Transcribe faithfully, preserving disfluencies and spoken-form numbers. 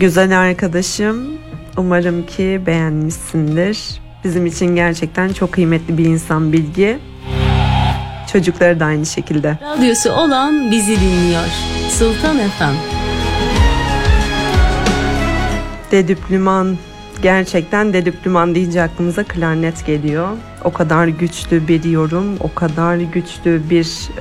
Güzel arkadaşım, umarım ki beğenmişsindir. Bizim için gerçekten çok kıymetli bir insan Bilgi. Çocukları da aynı şekilde. Radyosu olan bizi dinliyor. Sultan F M. Dedüplüman, gerçekten dedüplüman deyince aklımıza klarnet geliyor. O kadar güçlü bir yorum, o kadar güçlü bir